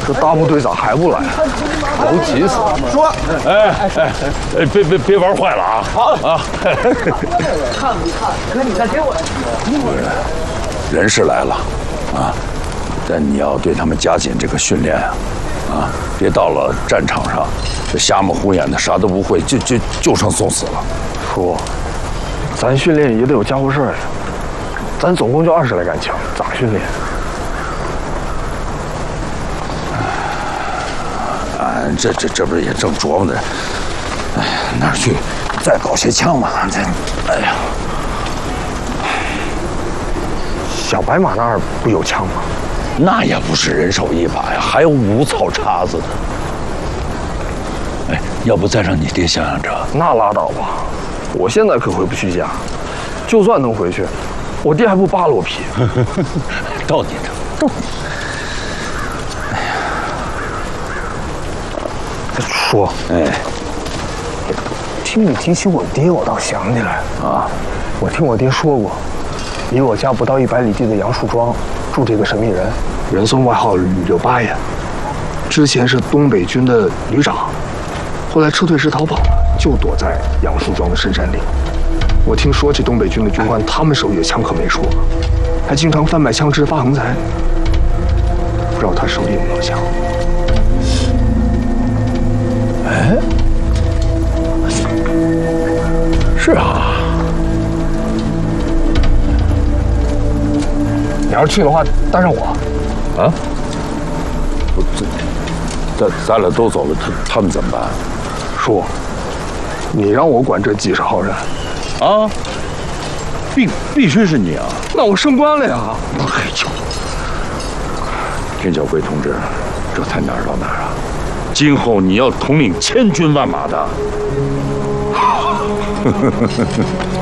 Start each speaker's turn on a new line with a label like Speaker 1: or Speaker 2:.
Speaker 1: 这大部队咋还不来？都急死了！
Speaker 2: 说，
Speaker 3: 别玩坏了啊！
Speaker 2: 好
Speaker 3: 啊！
Speaker 4: 看不看？哥，你再给我。
Speaker 3: 人是来了，啊，但你要对他们加紧这个训练啊，别到了战场上，这瞎么胡眼的，啥都不会，就剩送死了。
Speaker 1: 叔，咱训练也得有家伙事儿呀。咱总共就20来杆枪，咋训练？
Speaker 3: 这不是也正琢磨着，哎呀，哪儿去再搞些枪嘛？哎呀，
Speaker 1: 小白马那儿不有枪吗？
Speaker 3: 那也不是人手一把呀，还有5草叉子呢。哎，要不再让你爹想想这？
Speaker 1: 那拉倒吧，我现在可回不去家，就算能回去，我爹还不扒了我皮。
Speaker 3: 到你这。
Speaker 1: 说，
Speaker 3: 哎，
Speaker 1: 听你提起我爹，我倒想起来啊，我听我爹说过，离我家不到100里地的杨树庄，住这个神秘人，人送外号柳八爷，之前是东北军的旅长，后来撤退时逃跑了，就躲在杨树庄的深山里。我听说这东北军的军官，他们手里的枪可没说，还经常贩卖枪支发横财，不知道他手里有没有枪。
Speaker 3: 哎，是啊，
Speaker 1: 你要是去的话，带上我。
Speaker 3: 啊？咱俩都走了，他们怎么办？
Speaker 1: 叔，你让我管这几十号人，
Speaker 3: 啊？必须是你啊！
Speaker 1: 那我升官了呀！
Speaker 3: 哎呦，田小贵同志，这才哪儿到哪儿啊？今后你要统领1000军万马的。